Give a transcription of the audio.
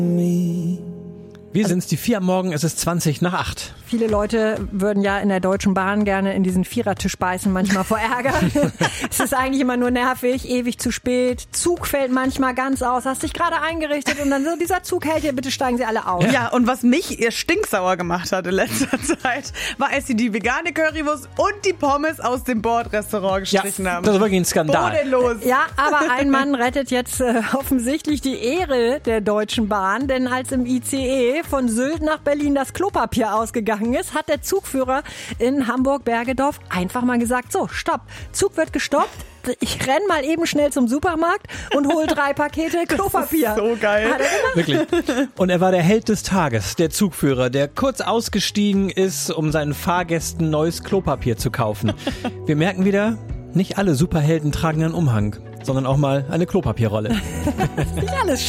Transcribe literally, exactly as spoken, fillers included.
Wir sind's, die vier am Morgen, es ist zwanzig nach acht. Viele Leute würden ja in der Deutschen Bahn gerne in diesen Vierertisch beißen, manchmal vor Ärger. Es ist eigentlich immer nur nervig, ewig zu spät. Zug fällt manchmal ganz aus, hast dich gerade eingerichtet und dann so, dieser Zug hält hier, bitte steigen Sie alle aus. Ja, und was mich ihr stinksauer gemacht hat in letzter Zeit, war, als sie die vegane Currywurst und die Pommes aus dem Bordrestaurant gestrichen Ja, haben. das ist wirklich ein Skandal. Bodenlos. Ja, aber ein Mann rettet jetzt äh, offensichtlich die Ehre der Deutschen Bahn, denn als im I C E von Sylt nach Berlin das Klopapier ausgegangen ist, hat der Zugführer in Hamburg-Bergedorf einfach mal gesagt, so, stopp, Zug wird gestoppt, ich renn mal eben schnell zum Supermarkt und hol drei Pakete Klopapier. So geil. Hat er gemacht. Wirklich. Und er war der Held des Tages, der Zugführer, der kurz ausgestiegen ist, um seinen Fahrgästen neues Klopapier zu kaufen. Wir merken wieder, nicht alle Superhelden tragen einen Umhang, sondern auch mal eine Klopapierrolle. Nicht alles